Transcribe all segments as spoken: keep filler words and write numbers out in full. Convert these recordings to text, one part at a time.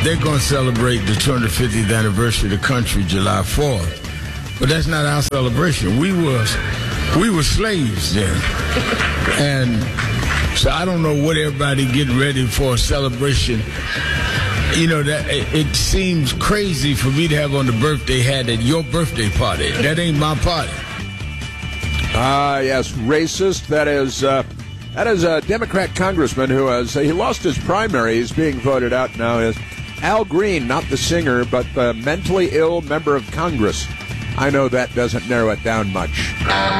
they're going to celebrate the two hundred fiftieth anniversary of the country July fourth. But that's not our celebration. We were, we were slaves then. And so I don't know what everybody getting ready for a celebration. You know, that it, it seems crazy for me to have on the birthday hat at your birthday party. That ain't my party. Ah, uh, yes, racist. That is uh, that is a Democrat congressman who has, uh, he lost his primary. He's being voted out now. Is Al Green, not the singer, but the mentally ill member of Congress. I know that doesn't narrow it down much.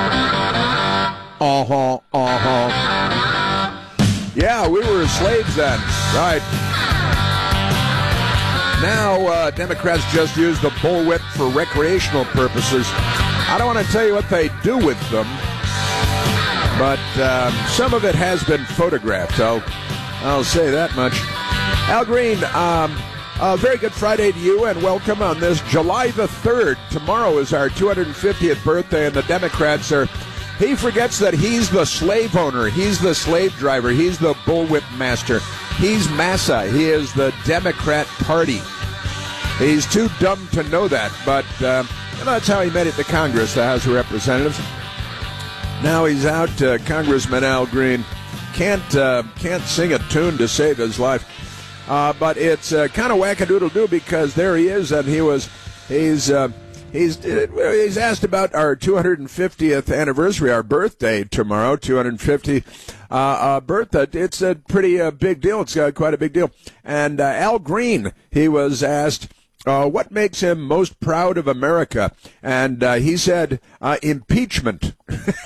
Uh-huh, uh-huh. Yeah, we were slaves then. Right. Now, uh, Democrats just use the bullwhip for recreational purposes. I don't want to tell you what they do with them, but um, some of it has been photographed. I'll, I'll say that much. Al Green, um, a very good Friday to you, and welcome on this July the third. Tomorrow is our two hundred fiftieth birthday, and the Democrats are... He forgets that he's the slave owner. He's the slave driver. He's the bullwhip master. He's Massa. He is the Democrat Party. He's too dumb to know that, but uh, that's how he made it to Congress, the House of Representatives. Now he's out. Uh, Congressman Al Green can't uh, can't sing a tune to save his life. Uh, but it's uh, kind of wackadoodle-doo because there he is, and he was he's uh, he's he's asked about our two hundred fiftieth anniversary, our birthday tomorrow, two hundred fifty uh, uh, birthday. It's a pretty uh, big deal. It's uh, quite a big deal. And uh, Al Green, he was asked, Uh, what makes him most proud of America? And uh, he said, uh, impeachment.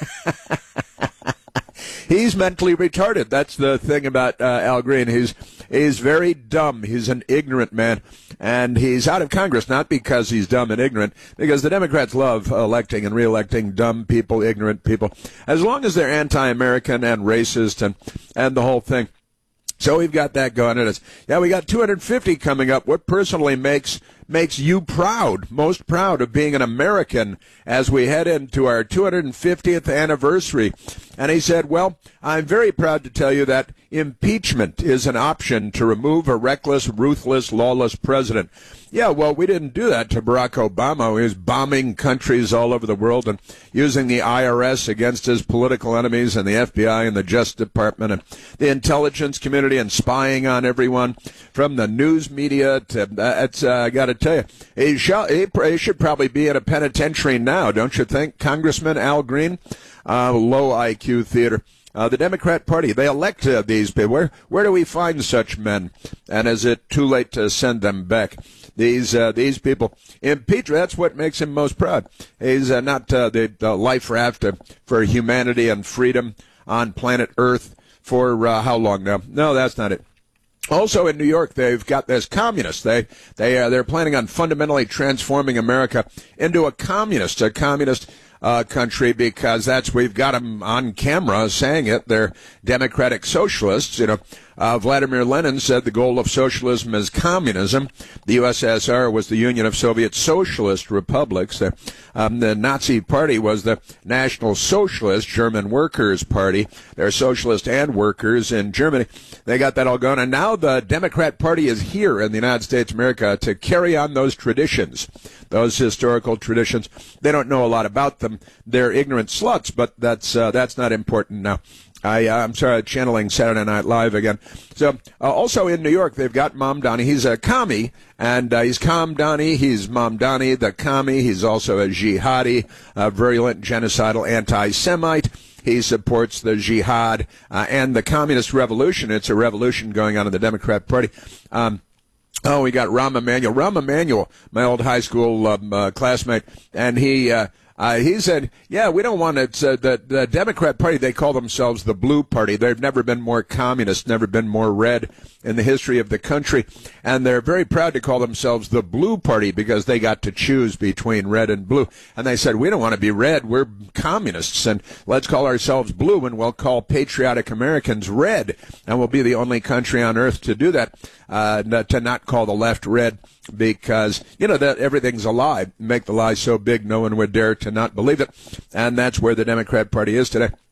He's mentally retarded. That's the thing about uh, Al Green. He's he's very dumb. He's an ignorant man. And he's out of Congress, not because he's dumb and ignorant, because the Democrats love electing and reelecting dumb people, ignorant people, as long as they're anti-American and racist and, and the whole thing. So we've got that going at us. Yeah, we got two hundred fifty coming up. What personally makes makes you proud, most proud of being an American as we head into our two hundred fiftieth anniversary? And he said, well, I'm very proud to tell you that impeachment is an option to remove a reckless, ruthless, lawless president. Yeah, well, we didn't do that to Barack Obama. He was bombing countries all over the world and using the I R S against his political enemies and the F B I and the Justice Department and the intelligence community and spying on everyone from the news media to, uh, it's, uh, I got to tell you, he, shall, he, he should probably be in a penitentiary now, don't you think, Congressman Al Green? Uh, low I Q theater. Uh, the Democrat Party, they elect uh, these people. Where, where do we find such men? And is it too late to send them back? These uh, these people impeach. That's what makes him most proud. He's uh, not uh, the, the life raft uh, for humanity and freedom on planet Earth for uh, how long now? No, that's not it. Also in New York, they've got this communist. They they uh, they're planning on fundamentally transforming America into a communist, a communist uh, country, because that's we've got them on camera saying it. They're democratic socialists, you know. Uh, Vladimir Lenin said the goal of socialism is communism. The U S S R was the Union of Soviet Socialist Republics. The, um, the Nazi Party was the National Socialist German Workers' Party. They're socialist and workers in Germany. They got that all going. And now the Democrat Party is here in the United States of America to carry on those traditions, those historical traditions. They don't know a lot about them. They're ignorant sluts, but that's uh, that's not important now. I, uh, I'm sorry, channeling Saturday Night Live again. So, uh, also in New York, they've got Mamdani. He's a commie, and uh, he's Kamdani. He's Mamdani, the commie. He's also a jihadi, a virulent, genocidal anti-Semite. He supports the jihad uh, and the communist revolution. It's a revolution going on in the Democrat Party. Um, oh, we got Rahm Emanuel. Rahm Emanuel, my old high school um, uh, classmate, and he... Uh, Uh, he said, yeah, we don't want it. Uh, the, the Democrat Party, they call themselves the Blue Party. They've never been more communist, never been more red in the history of the country. And they're very proud to call themselves the Blue Party because they got to choose between red and blue. And they said, we don't want to be red. We're communists. And let's call ourselves blue, and we'll call patriotic Americans red. And we'll be the only country on earth to do that, uh, to not call the left red. Because, you know, that everything's a lie. Make the lie so big no one would dare to not believe it. And that's where the Democrat Party is today.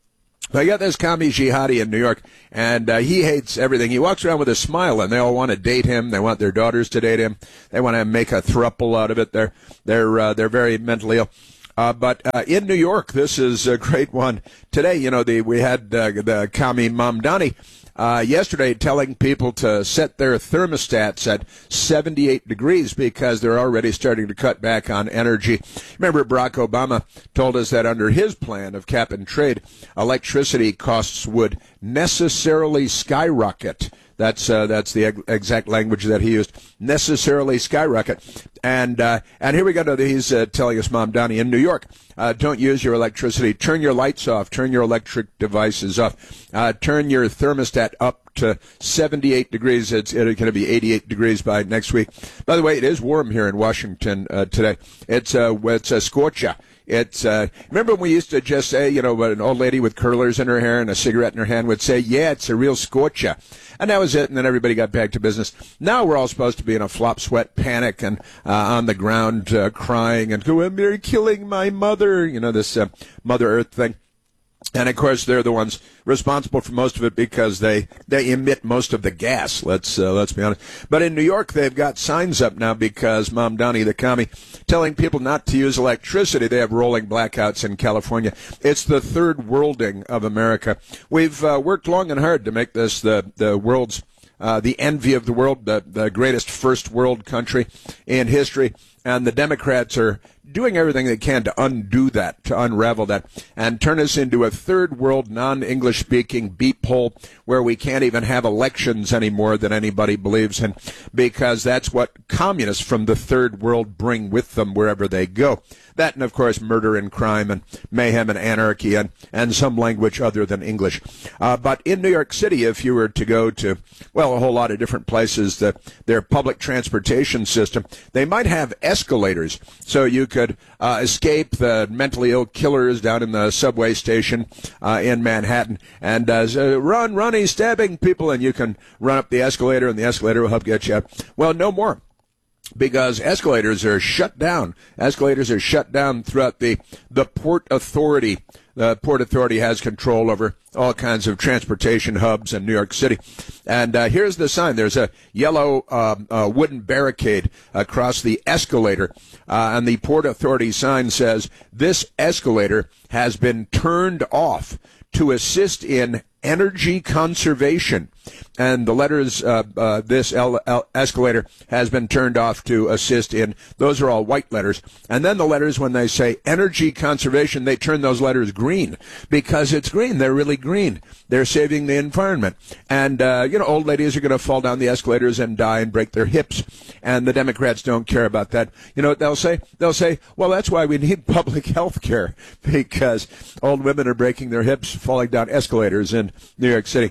I got this commie jihadi in New York, and uh, he hates everything. He walks around with a smile, and they all want to date him. They want their daughters to date him. They want to make a throuple out of it. They're they're uh, they're very mentally ill. Uh, but uh, in New York, this is a great one. Today, you know, the we had uh, the commie Mamdani uh, yesterday telling people to set their thermostats at seventy-eight degrees because they're already starting to cut back on energy. Remember, Barack Obama told us that under his plan of cap and trade, electricity costs would necessarily skyrocket. That's uh, that's the ex- exact language that he used. Necessarily skyrocket, and uh, and here we go. To the, he's uh, telling us, Mamdani, in New York, uh, don't use your electricity. Turn your lights off. Turn your electric devices off. Uh, turn your thermostat up to seventy-eight degrees. It's, it's going to be eighty-eight degrees by next week. By the way, it is warm here in Washington uh, today. It's uh, it's a scorcher. It's, uh, remember when we used to just say, you know, an old lady with curlers in her hair and a cigarette in her hand would say, yeah, it's a real scorcher. And that was it, and then everybody got back to business. Now we're all supposed to be in a flop, sweat, panic, and uh, on the ground uh, crying and going, they're killing my mother, you know, this uh, Mother Earth thing. And, of course, they're the ones responsible for most of it because they, they emit most of the gas, let's uh, let's be honest. But in New York, they've got signs up now because Mamdani, the commie, telling people not to use electricity. They have rolling blackouts in California. It's the third worlding of America. We've uh, worked long and hard to make this the, the world's, uh, the envy of the world, the, the greatest first world country in history. And the Democrats are doing everything they can to undo that, to unravel that, and turn us into a third world, non-English speaking beep hole where we can't even have elections anymore that anybody believes in, because that's what communists from the third world bring with them wherever they go. That and, of course, murder and crime and mayhem and anarchy and, and some language other than English. Uh, but in New York City, if you were to go to, well, a whole lot of different places, the, their public transportation system, they might have escalators so you could uh, escape the mentally ill killers down in the subway station uh, in Manhattan and uh, so run, run, he's stabbing people, and you can run up the escalator and the escalator will help get you out. Well, no more. Because escalators are shut down. Escalators are shut down throughout the, the Port Authority. The Port Authority has control over all kinds of transportation hubs in New York City. And uh, here's the sign. There's a yellow um, uh, wooden barricade across the escalator. Uh, and the Port Authority sign says, this escalator has been turned off to assist in energy conservation. And the letters, uh, uh, this el- el- escalator has been turned off to assist in, those are all white letters. And then the letters, when they say energy conservation, they turn those letters green because it's green. They're really green. They're saving the environment. And, uh, you know, old ladies are going to fall down the escalators and die and break their hips. And the Democrats don't care about that. You know what they'll say? They'll say, well, that's why we need public health care, because old women are breaking their hips, falling down escalators in New York City.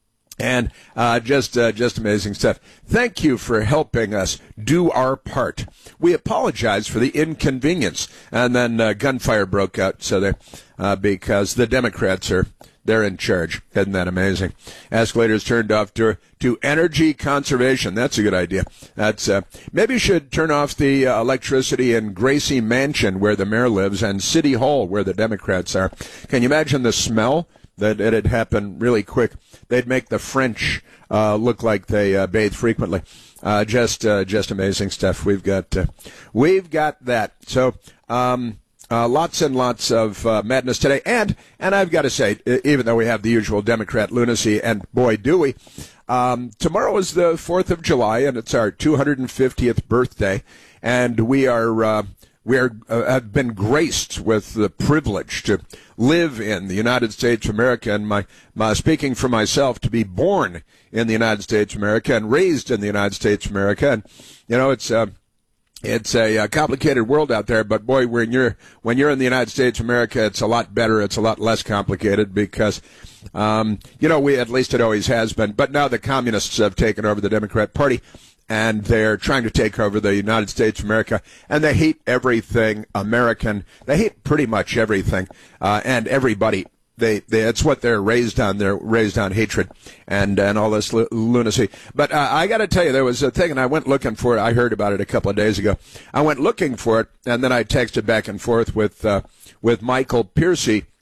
And uh, just uh, just amazing stuff. Thank you for helping us do our part. We apologize for the inconvenience. And then uh, gunfire broke out so there uh, because the Democrats are they're in charge. Isn't that amazing? Escalators turned off to to energy conservation. That's a good idea. That's uh, maybe you should turn off the uh, electricity in Gracie Mansion where the mayor lives and City Hall where the Democrats are. Can you imagine the smell? That it'd happen really quick. They'd make the French uh, look like they uh, bathe frequently. Uh, just, uh, just amazing stuff. We've got, uh, we've got that. So, um, uh, lots and lots of uh, madness today. And, and I've got to say, even though we have the usual Democrat lunacy, and boy, do we, um, tomorrow is the fourth of July, and it's our two hundred fiftieth birthday, and we are. Uh, We are, uh, have been graced with the privilege to live in the United States of America, and my, my speaking for myself, to be born in the United States of America and raised in the United States of America. And you know, it's uh, it's a, a complicated world out there. But boy, when you're when you're in the United States of America, it's a lot better. It's a lot less complicated because, um, you know, we at least it always has been. But now the communists have taken over the Democrat Party. And they're trying to take over the United States of America, and they hate everything American. They hate pretty much everything, uh, and everybody. They, they, it's what they're raised on. They're raised on hatred and and all this l- lunacy. But uh, I got to tell you, there was a thing, and I went looking for it. I heard about it a couple of days ago. I went looking for it, and then I texted back and forth with uh, with Michael Piercy,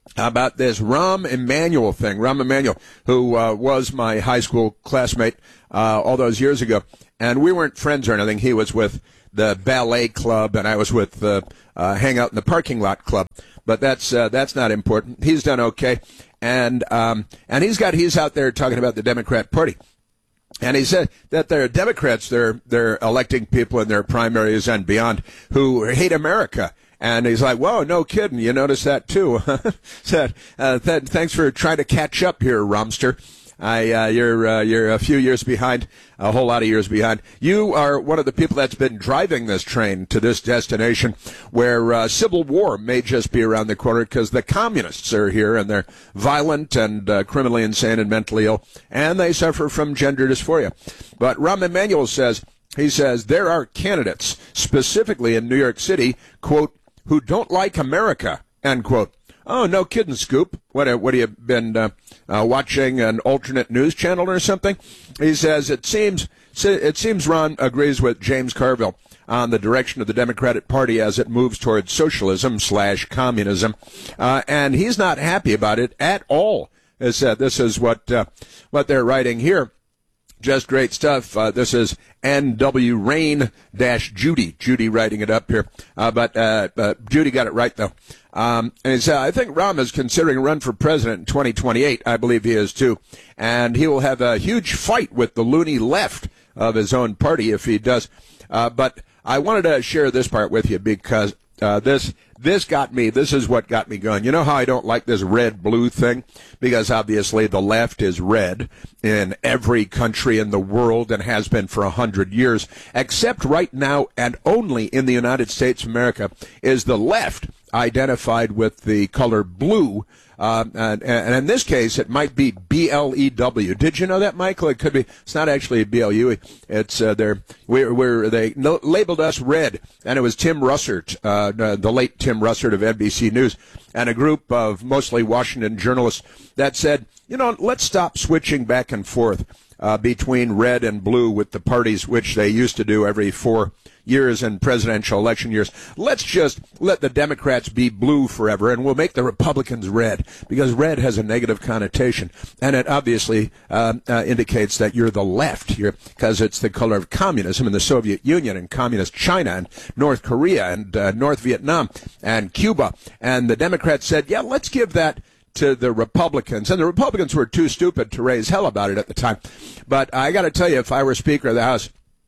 about this Rahm Emanuel thing. Rahm Emanuel, who uh, was my high school classmate uh, all those years ago. And we weren't friends or anything. He was with the ballet club, and I was with the uh, hang out in the parking lot club. But that's uh, that's not important. He's done okay. And um, and he's got he's out there talking about the Democrat Party. And he said that they're Democrats, they're they're electing people in their primaries and beyond who hate America. And he's like, whoa, no kidding. You notice that, too. Said, uh, th- thanks for trying to catch up here, Romster. I, uh, you're, uh, you're a few years behind, a whole lot of years behind. You are one of the people that's been driving this train to this destination where uh, civil war may just be around the corner because the communists are here and they're violent and uh, criminally insane and mentally ill, and they suffer from gender dysphoria. But Rahm Emanuel says, he says, there are candidates, specifically in New York City, quote, who don't like America, end quote. Oh, no kidding, Scoop. What, what have you been uh, uh, watching an alternate news channel or something? He says, it seems it seems Ron agrees with James Carville on the direction of the Democratic Party as it moves towards socialism slash communism. Uh, and he's not happy about it at all. This, uh, this is what, uh, what they're writing here. Just great stuff. Uh, this is N W Rain dash Judy. Judy writing it up here. Uh, but uh, uh, Judy got it right, though. Um, and he said, I think Rahm is considering a run for president in twenty twenty-eight. I believe he is, too. And he will have a huge fight with the loony left of his own party if he does. Uh, but I wanted to share this part with you because uh, this this got me. This is what got me going. You know how I don't like this red-blue thing? Because obviously the left is red in every country in the world and has been for a hundred years, except right now and only in the United States of America is the left identified with the color blue. Um, and, and in this case, it might be B L E W. Did you know that, Michael? It could be. It's not actually B L U E. It's uh, they're we're, we're they no, labeled us red, and it was Tim Russert, uh, the late Tim Russert of N B C News, and a group of mostly Washington journalists that said, you know, let's stop switching back and forth uh, between red and blue with the parties, which they used to do every four years in presidential election years. Let's just let the Democrats be blue forever, and we'll make the Republicans red, because red has a negative connotation, and it obviously uh, uh, indicates that you're the left here, because it's the color of communism in the Soviet Union and communist China and North Korea and uh, North Vietnam and Cuba. And the Democrats said, yeah, let's give that to the Republicans. And the Republicans were too stupid to raise hell about it at the time. But I got to tell you, if I were Speaker of the House,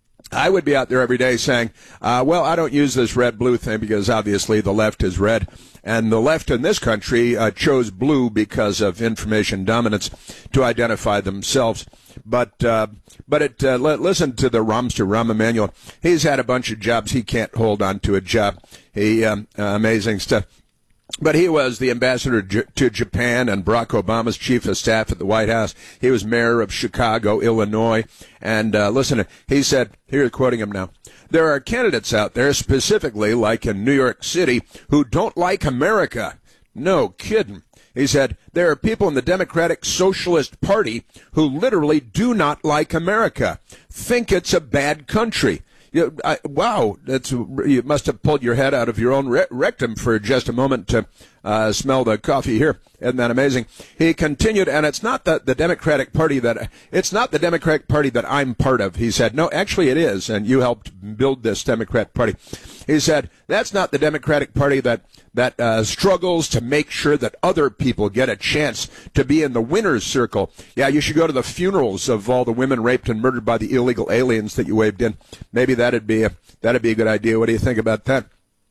I would be out there every day saying, uh, well, I don't use this red-blue thing because obviously the left is red. And the left in this country uh, chose blue because of information dominance to identify themselves. But uh, but it uh, l- listen to the Romster, Rahm Emanuel. He's had a bunch of jobs. He can't hold on to a job. He um, uh, amazing stuff. But he was the ambassador to Japan and Barack Obama's chief of staff at the White House. He was mayor of Chicago, Illinois. And uh, listen, he said, here, quoting him now, there are candidates out there, specifically like in New York City, who don't like America. No kidding. He said, there are people in the Democratic Socialist Party who literally do not like America, think it's a bad country. You, I, wow, that's, you must have pulled your head out of your own re- rectum for just a moment to uh, smell the coffee here. Isn't that amazing? He continued, and it's not the, the Democratic Party that it's not the Democratic Party that I'm part of. He said, no, actually it is, and you helped build this Democrat Party. He said, that's not the Democratic Party that that uh, struggles to make sure that other people get a chance to be in the winner's circle. Yeah, you should go to the funerals of all the women raped and murdered by the illegal aliens that you waved in. Maybe that'd be a that'd be a good idea. What do you think about that?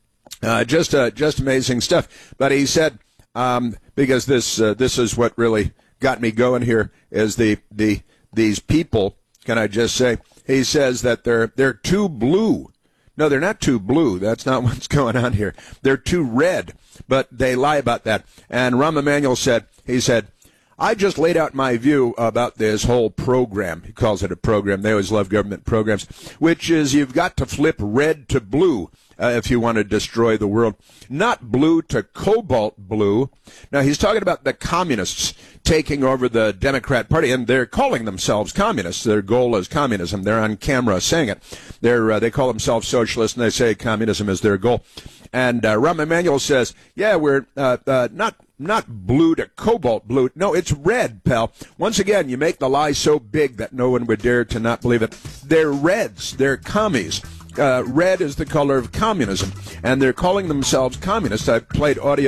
Uh, just uh, just amazing stuff. But he said, um, because this uh, this is what really got me going here is the the these people. Can I just say? He says that they're they're too blue. No, they're not too blue. That's not what's going on here. They're too red, but they lie about that. And Rahm Emanuel said, he said, I just laid out my view about this whole program. He calls it a program. They always love government programs, which is you've got to flip red to blue uh, if you want to destroy the world. Not blue to cobalt blue. Now, he's talking about the communists taking over the Democrat Party, and they're calling themselves communists. Their goal is communism. They're on camera saying it. They're uh, they call themselves socialists, and they say communism is their goal. And uh, Rahm Emanuel says, yeah, we're uh, uh, not not blue to cobalt blue. No, it's red, pal. Once again, you make the lie so big that no one would dare to not believe it. They're reds. They're commies. Uh, red is the color of communism, and they're calling themselves communists. I've played audio